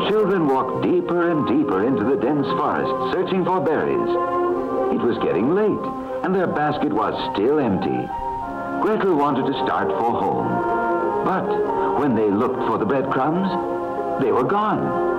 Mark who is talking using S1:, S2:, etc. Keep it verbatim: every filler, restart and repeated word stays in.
S1: children walked deeper and deeper into the dense forest, searching for berries. It was getting late, and their basket was still empty. Gretel wanted to start for home. But when they looked for the breadcrumbs, they were gone.